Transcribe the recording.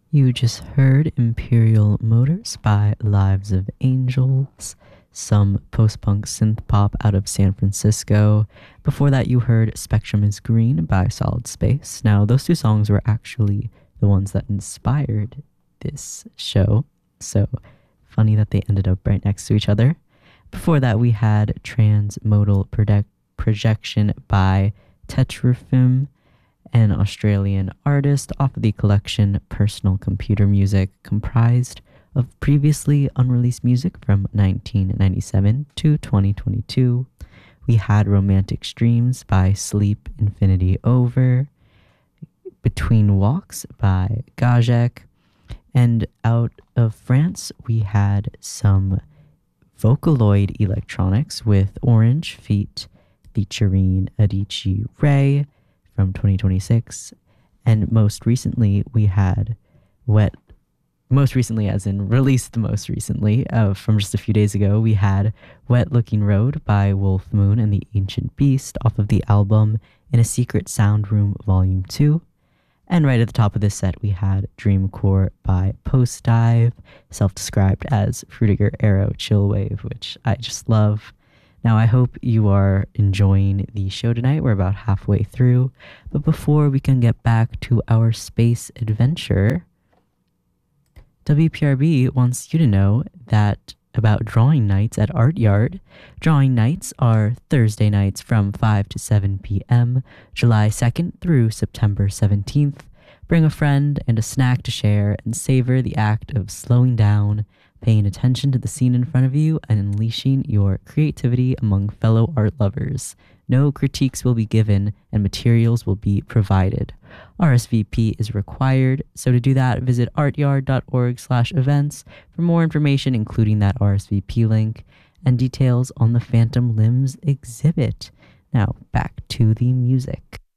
You just heard Imperial Motors by Lives of Angels, some post-punk synth pop out of San Francisco. Before that, you heard Spectrum is Green by Solid Space. Now, those two songs were actually the ones that inspired this show, so funny that they ended up right next to each other. Before that, we had Transmodal Projection by Tetrafilm, an Australian artist, off of the collection Personal Computer Music, comprised of previously unreleased music from 1997 to 2022. We had Romantic Streams by Sleep Infinity Over, Between Walks by Gajek, and out of France we had some Vocaloid electronics with Orange Feet featuring Adichie Ray from 2026, and most recently we had most recently as in released most recently from just a few days ago, we had Wet Looking Road by Wolf Moon and the Ancient Beast off of the album In a Secret Sound Room Volume 2. And right at the top of this set we had Dreamcore by Post Dive, self-described as Frutiger Arrow Chillwave, which I just love. Now, I hope you are enjoying the show tonight. We're about halfway through. But before we can get back to our space adventure, WPRB wants you to know that about drawing nights at Art Yard. Drawing nights are Thursday nights from 5 to 7 p.m., July 2nd through September 17th. Bring a friend and a snack to share and savor the act of slowing down, paying attention to the scene in front of you, and unleashing your creativity among fellow art lovers. No critiques will be given, and materials will be provided. RSVP is required, so to do that, visit artyard.org/events for more information, including that RSVP link and details on the Phantom Limbs exhibit. Now, back to the music.